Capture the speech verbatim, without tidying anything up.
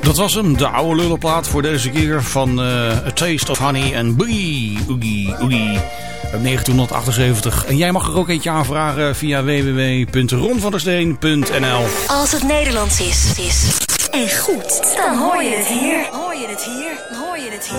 Dat was hem, de oude lullenplaat voor deze keer van uh, A Taste of Honey and Boogie Oogie Oogie uit negentien achtenzeventig. En jij mag er ook eentje aanvragen via w w w punt ron van der steen punt n l. Als het Nederlands is, is en goed, dan hoor je het hier. Hoor je het hier, hoor je het hier.